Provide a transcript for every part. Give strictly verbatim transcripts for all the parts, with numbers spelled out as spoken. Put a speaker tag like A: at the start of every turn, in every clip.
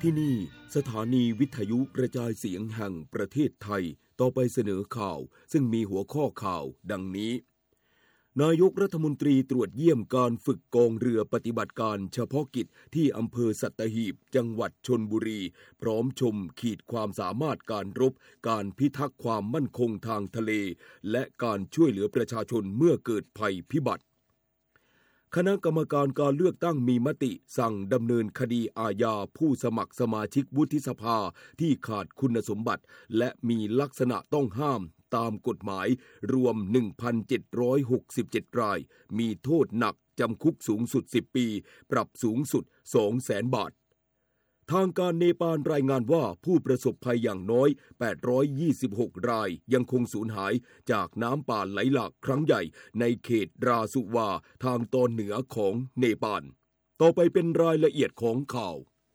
A: ที่นี่สถานีวิทยุกระจายเสียงแห่งประเทศไทยต่อไปเสนอข่าวซึ่งมีหัวข้อข่าวดังนี้นายกรัฐมนตรีตรวจเยี่ยมการฝึกกองเรือปฏิบัติการเฉพาะกิจที่อำเภอสัตหีบจังหวัดชลบุรีพร้อมชมขีดความสามารถการรบการพิทักษ์ความมั่นคงทางทะเลและการช่วยเหลือประชาชนเมื่อเกิดภัยพิบัติคณะกรรมการการเลือกตั้งมีมติสั่งดำเนินคดีอาญาผู้สมัครสมาชิกวุฒิสภาที่ขาดคุณสมบัติและมีลักษณะต้องห้ามตามกฎหมายรวม หนึ่งพันเจ็ดร้อยหกสิบเจ็ด รายมีโทษหนักจำคุกสูงสุดสิบปีปรับสูงสุด สองแสน บาททางการเนปาลรายงานว่าผู้ประสบภัยอย่างน้อยแปดร้อยยี่สิบหกรายยังคงสูญหายจากน้ำป่าไหลหลากครั้งใหญ่ในเขตราสุวาทางตอนเหนือของเนปาลต่อไปเป็นรายละเอียดของข่า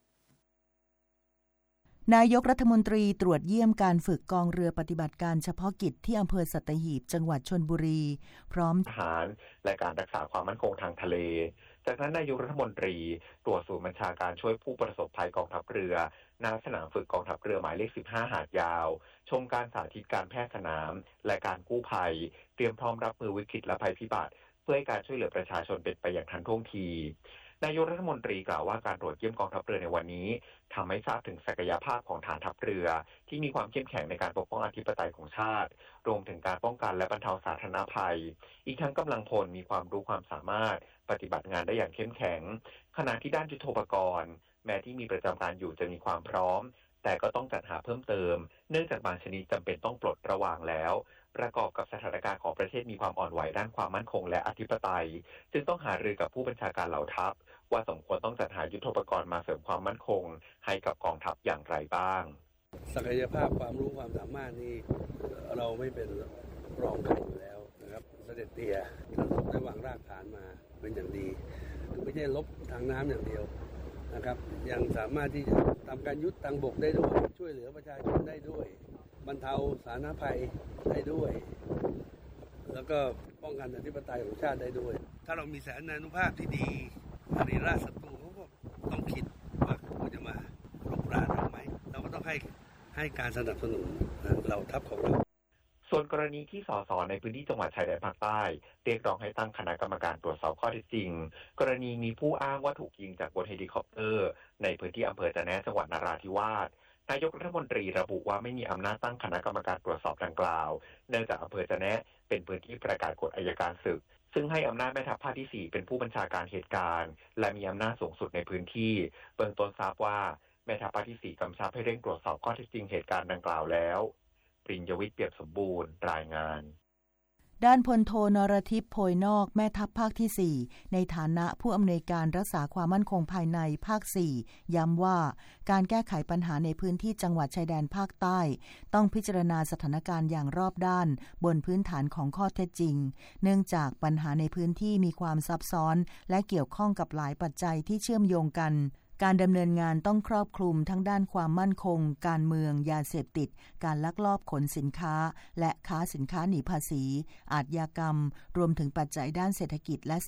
A: วน
B: ายกรัฐมนตรีตรวจเยี่ยมการฝึกกองเรือปฏิบัติการเฉพาะกิจที่อำเภอสัตหีบจังหวัดชลบุรีพร้อม
C: ทหารและการรักษาความมั่นคงทางทะเลจากนั้นนายกรัฐมนตรีตรวจศูนย์บัญชาการช่วยผู้ประสบภัยกองทัพเรือณสนามฝึกกองทัพเรือหมายเลขสิบห้าหาดยาวชมการสาธิตการแพทย์สนามและการกู้ภัยเตรียมพร้อมรับมือวิกฤตและภัยพิบัติเพื่อให้การช่วยเหลือประชาชนเป็นไปอย่างทันท่วงทีนายกรัฐมนตรีกล่าวว่าการตรวจเยี่ยมกองทัพเรือในวันนี้ทำให้ทราบถึงศักยภาพของฐานทัพเรือที่มีความเข้มแข็งในการปกป้องอธิปไตยของชาติรวมถึงการป้องกันและบรรเทาสาธารณภัยอีกทั้งกำลังพลมีความรู้ความสามารถปฏิบัติงานได้อย่างเข้มแข็งขณะที่ด้านยุทโธปกรณ์แม้ที่มีประจำการอยู่จะมีความพร้อมแต่ก็ต้องจัดหาเพิ่มเติมเนื่องจากบางชนิดจำเป็นต้องปลดระวางแล้วประกอบกับสถานการณ์ของประเทศมีความอ่อนไหวด้านความมั่นคงและอธิปไตยจึงต้องหารือกับผู้บัญชาการเหล่าทัพว่าสมควรต้องจัดหายุทโธปกรณ์มาเสริมความมั่นคงให้กับกองทัพอย่างไรบ้าง
D: ศักยภาพความรู้ความสามารถนี้เราไม่เป็นรองใครอยู่แล้วนะครับเสด็จเตี่ยท่านได้วางรากฐานมาเป็นอย่างดีไม่ใช่ลบทางน้ำอย่างเดียวนะครับยังสามารถที่จะทำการยุทธทางบกได้ด้วยช่วยเหลือประชาชนได้ด้วยบรรเทาสาธารณภัยได้ด้วยแล้วก็ป้องกันอธิปไตยของชาติได้ด้วยถ้าเรามีแสนนานุภาพที่ดีอริราชศัตรูเขาก็ต้องคิดว่าเขาจะมารุกรานเราไหมเราก็ต้องให้ให้การสนับสนุนเราทัพของเรา
C: ส่วนกรณีที่สสในพื้นที่จังหวัดชายแดนภาคใต้เรียกร้องให้ตั้งคณะกรรมการตรวจสอบข้อเท็จจริงกรณีมีผู้อ้างว่าถูกยิงจากบนเฮลิคอปเตอร์ในพื้นที่อำเภอจะแนะจังหวัดนราธิวาสนายกรัฐมนตรีระบุว่าไม่มีอำนาจตั้งคณะกรรมการตรวจสอบดังกล่าวเนื่องจากอำเภอจะแนะเป็นพื้นที่ประกาศกฎอัยการศึกซึ่งให้อำนาจแม่ทัพภาคที่สี่เป็นผู้บัญชาการเหตุการณ์และมีอำนาจสูงสุดในพื้นที่เบื้องต้นทราบว่าแม่ทัพภาคที่สี่กำชับให้เร่งตรวจสอบข้อเท็จจริงเหตุการณ์ดังกล่าวแล้วปริญญวิทย์เปี่ยมสมบูรณ์รายงาน
B: ด้านพลโทนรทิพย์โพยนอกแม่ทัพภาคที่สี่ในฐานะผู้อำนวยการรักษาความมั่นคงภายในภาคสี่ย้ำว่าการแก้ไขปัญหาในพื้นที่จังหวัดชายแดนภาคใต้ต้องพิจารณาสถานการณ์อย่างรอบด้านบนพื้นฐานของข้อเท็จจริงเนื่องจากปัญหาในพื้นที่มีความซับซ้อนและเกี่ยวข้องกับหลายปัจจัยที่เชื่อมโยงกันการดำเนินงานต้องครอบคลุมทั้งด้านความมั่นคงการเมืองยาเสพติดการลักลอบขนสินค้าและค้าสินค้าหนีภาษีอาชญากรรมรวมถึงปัจจัยด้านเศรษฐกิจและ